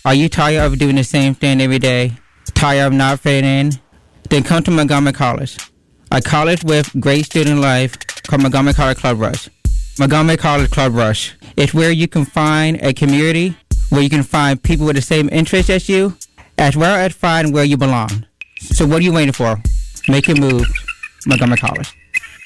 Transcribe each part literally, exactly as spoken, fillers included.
Are you tired of doing the same thing every day? Tired of not fitting in? Then come to Montgomery College, a college with great student life called Montgomery College Club Rush. Montgomery College Club Rush. It's where you can find a community, where you can find people with the same interests as you, as well as find where you belong. So what are you waiting for? Make your move. Montgomery College.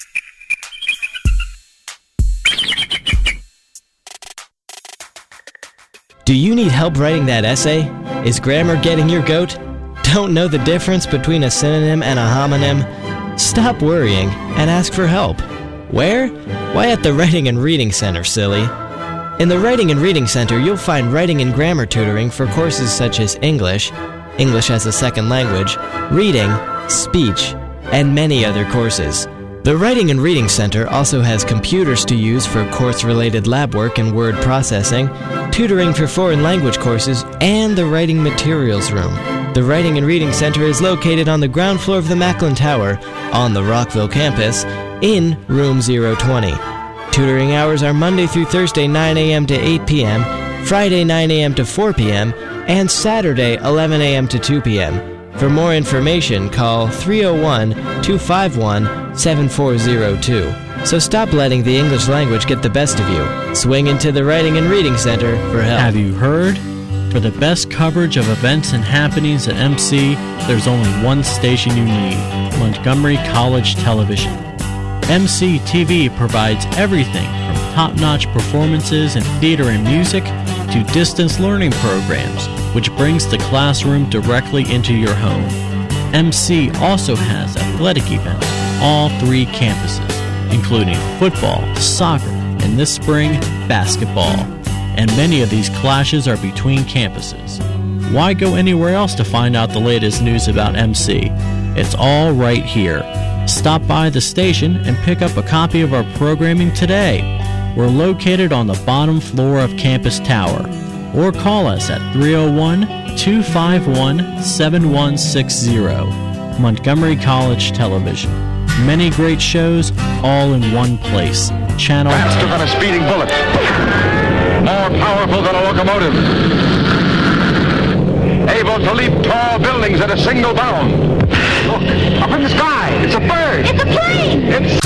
Do you need help writing that essay? Is grammar getting your goat? Don't know the difference between a synonym and a homonym? Stop worrying and ask for help. Where? Why, at the Writing and Reading Center, silly. In the Writing and Reading Center, you'll find writing and grammar tutoring for courses such as English, English as a second language, reading, speech, and many other courses. The Writing and Reading Center also has computers to use for course-related lab work and word processing, tutoring for foreign language courses, and the Writing Materials Room. The Writing and Reading Center is located on the ground floor of the Macklin Tower, on the Rockville campus, in room zero twenty. Tutoring hours are Monday through Thursday nine a.m. to eight p.m., Friday nine a.m. to four p.m., and Saturday eleven a.m. to two p.m. For more information, call three oh one, two five one, seven four zero two. So stop letting the English language get the best of you. Swing into the Writing and Reading Center for help. Have you heard? For the best coverage of events and happenings at M C, there's only one station you need, Montgomery College Television. M C T V provides everything from top-notch performances in theater and music to distance learning programs, which brings the classroom directly into your home. M C also has athletic events on all three campuses, including football, soccer, and this spring, basketball. And many of these clashes are between campuses. Why go anywhere else to find out the latest news about M C? It's all right here. Stop by the station and pick up a copy of our programming today. We're located on the bottom floor of Campus Tower. Or call us at three oh one, two five one, seven one six zero. Montgomery College Television. Many great shows, all in one place. Channel Faster ten. than a speeding bullet. More powerful than a locomotive. Able to leap tall buildings at a single bound. Look, up in the sky. It's a bird. It's a plane. It's...